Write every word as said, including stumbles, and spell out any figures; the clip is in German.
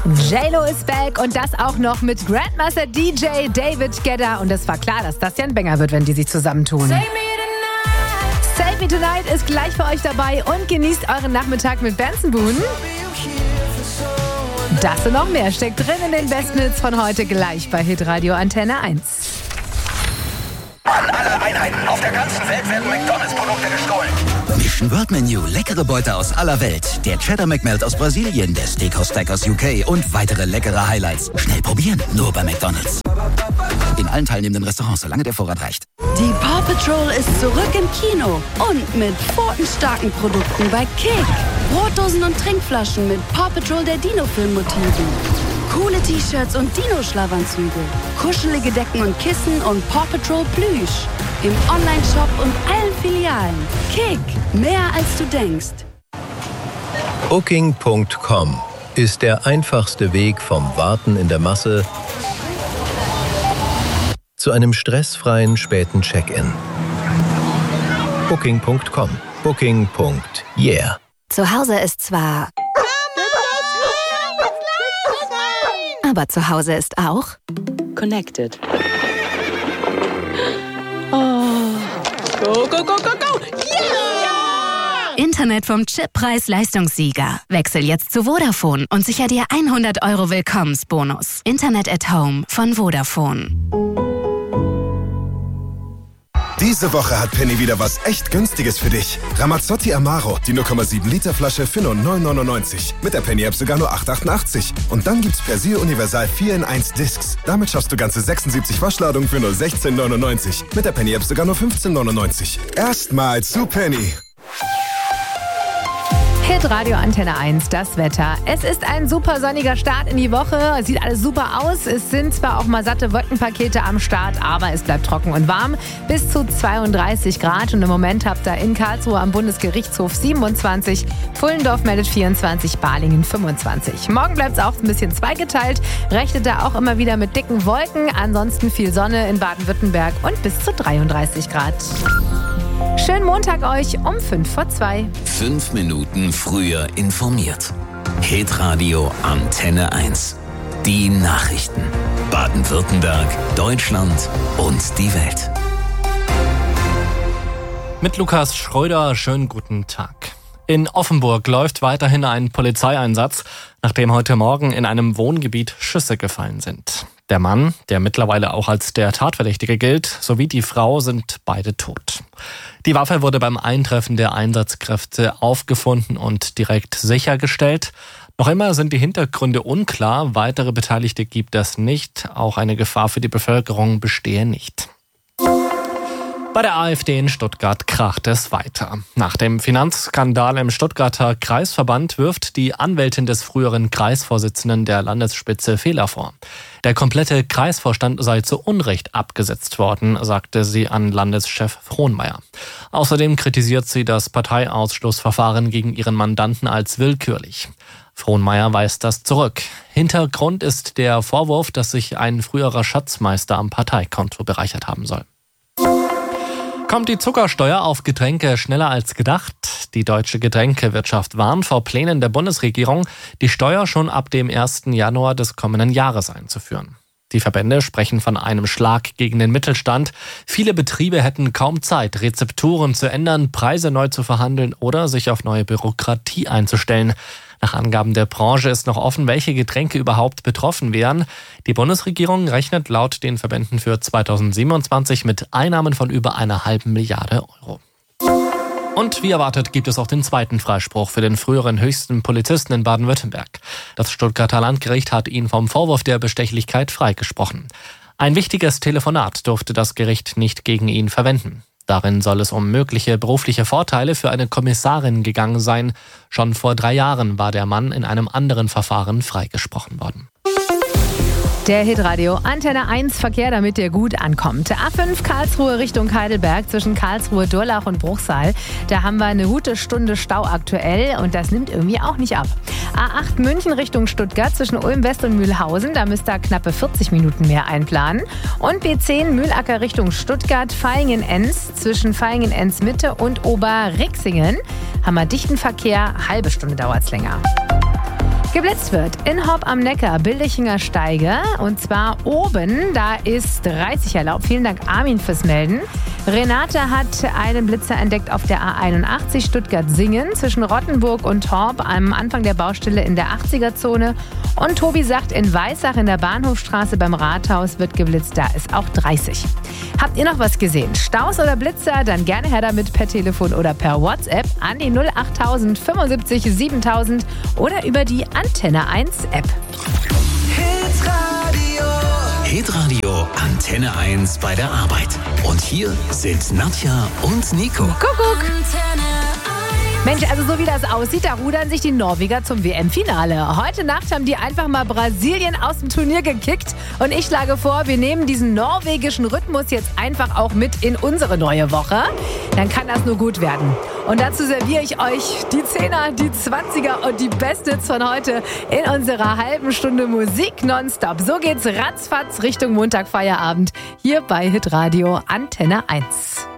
J-Lo ist back und das auch noch mit Grandmaster D J David Guetta. Und es war klar, dass das ja ein Banger wird, wenn die sich zusammentun. Save Me Tonight ist gleich für euch dabei und genießt euren Nachmittag mit Benson Boone. Das und noch mehr steckt drin in den besten Hits von heute gleich bei Hitradio Antenne eins. An alle Einheiten auf der ganzen Welt werden McDonalds-Produkte gestohlen. Mission World Menu, leckere Beute aus aller Welt. Der Cheddar McMelt aus Brasilien, der Steakhouse Stack aus U K und weitere leckere Highlights. Schnell probieren, nur bei McDonalds. In allen teilnehmenden Restaurants, solange der Vorrat reicht. Die Paw Patrol ist zurück im Kino und mit pfotenstarken Produkten bei Kick. Brotdosen und Trinkflaschen mit Paw Patrol der Dino-Film-Motiven. Coole T-Shirts und Dino-Schlafanzüge. Kuschelige Decken und Kissen und Paw Patrol Plüsch. Im Online-Shop und allen Filialen. Kick, mehr als du denkst. Booking Punkt com ist der einfachste Weg vom Warten in der Masse zu einem stressfreien späten Check-in. Booking Punkt com. Booking. Yeah. Zu Hause ist zwar... Aber zu Hause ist auch... Connected. Oh. Go, go, go, go, go! Yeah! Internet vom Chip Preis-Leistungssieger. Wechsel jetzt zu Vodafone und sicher dir hundert Euro Willkommensbonus. Internet at Home von Vodafone. Diese Woche hat Penny wieder was echt Günstiges für dich. Ramazzotti Amaro, die null Komma sieben Liter Flasche für nur neun neunundneunzig. Mit der Penny-App sogar nur acht achtundachtzig. Und dann gibt's Persil Universal vier in eins Discs. Damit schaffst du ganze sechsundsiebzig Waschladungen für nur sechzehn neunundneunzig. Mit der Penny-App sogar nur fünfzehn neunundneunzig. Erstmal zu Penny. Hitradio Antenne eins, das Wetter. Es ist ein super sonniger Start in die Woche. Es sieht alles super aus. Es sind zwar auch mal satte Wolkenpakete am Start, aber es bleibt trocken und warm. Bis zu zweiunddreißig Grad. Und im Moment habt ihr in Karlsruhe am Bundesgerichtshof siebenundzwanzig, Pfullendorf meldet vierundzwanzig, Balingen fünfundzwanzig. Morgen bleibt es auch ein bisschen zweigeteilt. Rechnet da auch immer wieder mit dicken Wolken. Ansonsten viel Sonne in Baden-Württemberg und bis zu dreiunddreißig Grad. Schönen Montag euch um fünf vor zwei. Fünf Minuten früher informiert. Hitradio Antenne eins. Die Nachrichten. Baden-Württemberg, Deutschland und die Welt. Mit Lukas Schröder, schönen guten Tag. In Offenburg läuft weiterhin ein Polizeieinsatz, nachdem heute Morgen in einem Wohngebiet Schüsse gefallen sind. Der Mann, der mittlerweile auch als der Tatverdächtige gilt, sowie die Frau sind beide tot. Die Waffe wurde beim Eintreffen der Einsatzkräfte aufgefunden und direkt sichergestellt. Noch immer sind die Hintergründe unklar. Weitere Beteiligte gibt es nicht. Auch eine Gefahr für die Bevölkerung bestehe nicht. Bei der AfD in Stuttgart kracht es weiter. Nach dem Finanzskandal im Stuttgarter Kreisverband wirft die Anwältin des früheren Kreisvorsitzenden der Landesspitze Fehler vor. Der komplette Kreisvorstand sei zu Unrecht abgesetzt worden, sagte sie an Landeschef Frohnmeier. Außerdem kritisiert sie das Parteiausschlussverfahren gegen ihren Mandanten als willkürlich. Frohnmeier weist das zurück. Hintergrund ist der Vorwurf, dass sich ein früherer Schatzmeister am Parteikonto bereichert haben soll. Kommt die Zuckersteuer auf Getränke schneller als gedacht? Die deutsche Getränkewirtschaft warnt vor Plänen der Bundesregierung, die Steuer schon ab dem ersten Januar des kommenden Jahres einzuführen. Die Verbände sprechen von einem Schlag gegen den Mittelstand. Viele Betriebe hätten kaum Zeit, Rezepturen zu ändern, Preise neu zu verhandeln oder sich auf neue Bürokratie einzustellen. Nach Angaben der Branche ist noch offen, welche Getränke überhaupt betroffen wären. Die Bundesregierung rechnet laut den Verbänden für zweitausendsiebenundzwanzig mit Einnahmen von über einer halben Milliarde Euro. Und wie erwartet gibt es auch den zweiten Freispruch für den früheren höchsten Polizisten in Baden-Württemberg. Das Stuttgarter Landgericht hat ihn vom Vorwurf der Bestechlichkeit freigesprochen. Ein wichtiges Telefonat durfte das Gericht nicht gegen ihn verwenden. Darin soll es um mögliche berufliche Vorteile für eine Kommissarin gegangen sein. Schon vor drei Jahren war der Mann in einem anderen Verfahren freigesprochen worden. Der Hitradio Antenne eins Verkehr, damit der gut ankommt. A fünf Karlsruhe Richtung Heidelberg zwischen Karlsruhe, Durlach und Bruchsal. Da haben wir eine gute Stunde Stau aktuell und das nimmt irgendwie auch nicht ab. A acht München Richtung Stuttgart zwischen Ulm West und Mühlhausen. Da müsst ihr knappe vierzig Minuten mehr einplanen. Und B zehn Mühlacker Richtung Stuttgart, Vaihingen-Enz zwischen Vaihingen-Enz Mitte und Oberrixingen. Haben wir dichten Verkehr, halbe Stunde dauert es länger. Geblitzt wird in Horb am Neckar, Bildichinger Steige. Und zwar oben, da ist dreißig erlaubt. Vielen Dank, Armin, fürs Melden. Renate hat einen Blitzer entdeckt auf der A einundachtzig Stuttgart-Singen zwischen Rottenburg und Horb am Anfang der Baustelle in der achtziger-Zone. Und Tobi sagt, in Weissach in der Bahnhofstraße beim Rathaus wird geblitzt. Da ist auch dreißig. Habt ihr noch was gesehen? Staus oder Blitzer? Dann gerne her damit per Telefon oder per WhatsApp an die null achttausend fünfundsiebzig siebentausend oder über die Antenne eins App. Hitradio. Hitradio Antenne eins bei der Arbeit. Und hier sind Nadja und Nico. Kuckuck. Mensch, also so wie das aussieht, da rudern sich die Norweger zum W M-Finale. Heute Nacht haben die einfach mal Brasilien aus dem Turnier gekickt. Und ich schlage vor, wir nehmen diesen norwegischen Rhythmus jetzt einfach auch mit in unsere neue Woche. Dann kann das nur gut werden. Und dazu serviere ich euch die Zehner, die Zwanziger und die Best-Hits von heute in unserer halben Stunde Musik nonstop. So geht's ratzfatz Richtung Montagfeierabend hier bei Hitradio Antenne eins.